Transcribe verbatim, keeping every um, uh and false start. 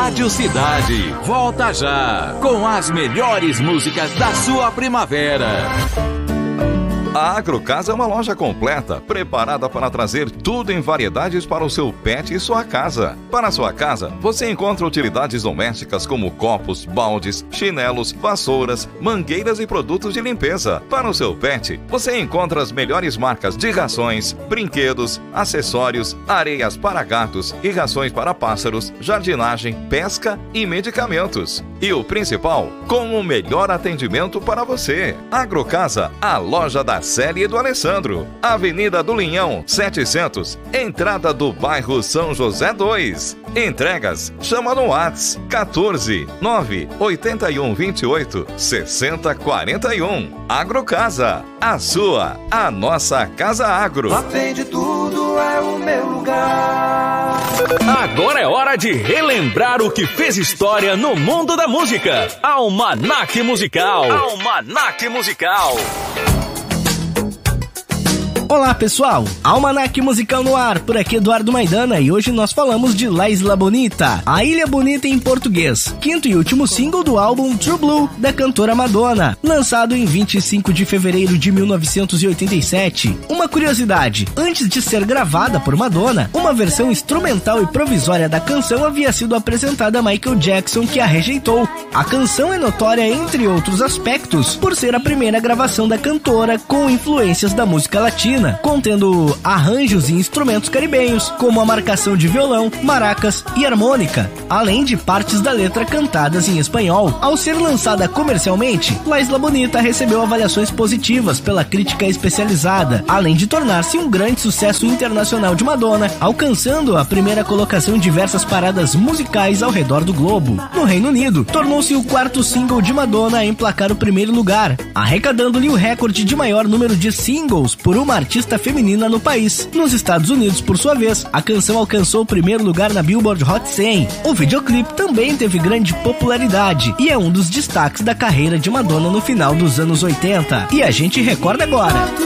Rádio Cidade volta já com as melhores músicas da sua primavera. A Agrocasa é uma loja completa, preparada para trazer tudo em variedades para o seu pet e sua casa. Para a sua casa, você encontra utilidades domésticas como copos, baldes, chinelos, vassouras, mangueiras e produtos de limpeza. Para o seu pet, você encontra as melhores marcas de rações, brinquedos, acessórios, areias para gatos e rações para pássaros, jardinagem, pesca e medicamentos. E o principal, com o melhor atendimento para você. Agrocasa, a loja da Célia e do Alessandro, Avenida do Linhão, setecentos, entrada do bairro São José dois. Entregas, chama no WhatsApp quatorze, nove, oito um, vinte e oito, sessenta, quarenta e um. Agrocasa, a sua, a nossa Casa Agro. Lá vende tudo, é o meu lugar. Agora é hora de relembrar o que fez história no mundo da música. Almanaque Musical. Almanaque Musical. Olá pessoal, Almanaque Musical no ar, por aqui Eduardo Maidana e hoje nós falamos de La Isla Bonita, a Ilha Bonita em português, quinto e último single do álbum True Blue, da cantora Madonna, lançado em vinte e cinco de fevereiro de mil novecentos e oitenta e sete. Uma curiosidade, antes de ser gravada por Madonna, uma versão instrumental e provisória da canção havia sido apresentada a Michael Jackson, que a rejeitou. A canção é notória, entre outros aspectos, por ser a primeira gravação da cantora com influências da música latina, contendo arranjos e instrumentos caribenhos, como a marcação de violão, maracas e harmônica, além de partes da letra cantadas em espanhol. Ao ser lançada comercialmente, La Isla Bonita recebeu avaliações positivas pela crítica especializada, além de tornar-se um grande sucesso internacional de Madonna, alcançando a primeira colocação em diversas paradas musicais ao redor do globo. No Reino Unido, tornou-se o quarto single de Madonna a emplacar o primeiro lugar, arrecadando-lhe o recorde de maior número de singles por uma artista feminina no país. Nos Estados Unidos, por sua vez, a canção alcançou o primeiro lugar na Billboard Hot cem. O videoclipe também teve grande popularidade e é um dos destaques da carreira de Madonna no final dos anos oitenta. E a gente recorda agora.